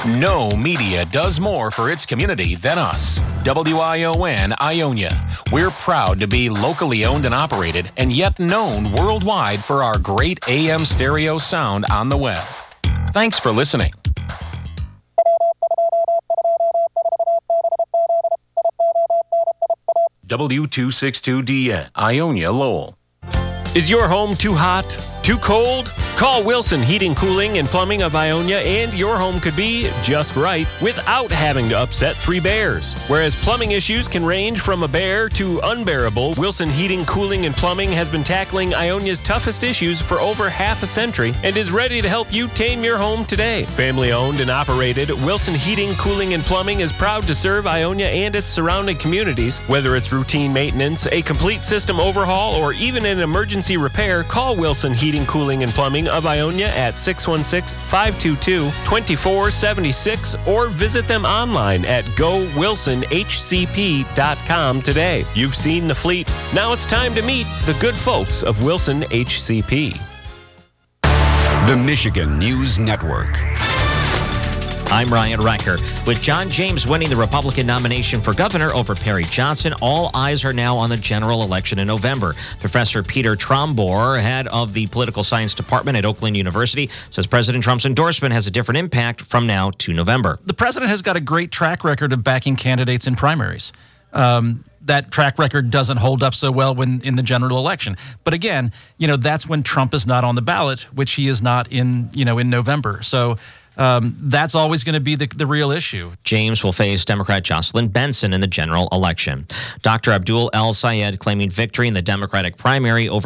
No media does more for its community than us. WION Ionia. We're proud to be locally owned and operated, and yet known worldwide for our great AM stereo sound on the web. Thanks for listening. W262DN, Ionia, Lowell. Is your home too hot? Too cold? Call Wilson Heating, Cooling, and Plumbing of Ionia, and your home could be just right without having to upset three bears. Whereas plumbing issues can range from a bear to unbearable, Wilson Heating, Cooling, and Plumbing has been tackling Ionia's toughest issues for over half a century and is ready to help you tame your home today. Family owned and operated, Wilson Heating, Cooling, and Plumbing is proud to serve Ionia and its surrounding communities. Whether it's routine maintenance, a complete system overhaul, or even an emergency repair, call Wilson Heating, Cooling, and Plumbing of Ionia at 616-522-2476 or visit them online at gowilsonhcp.com today. You've seen the fleet. Now it's time to meet the good folks of Wilson HCP. The Michigan News Network. I'm Ryan Reicher. With John James winning the Republican nomination for governor over Perry Johnson, all eyes are now on the general election in November. Professor Peter Trombor, head of the political science department at Oakland University, says President Trump's endorsement has a different impact from now to November. The president has got a great track record of backing candidates in primaries. That track record doesn't hold up so well when in the general election. But again, that's when Trump is not on the ballot, which he is not in November. So that's always going to be the real issue. James will face Democrat Jocelyn Benson in the general election. Dr. Abdul El Sayed claiming victory in the Democratic primary over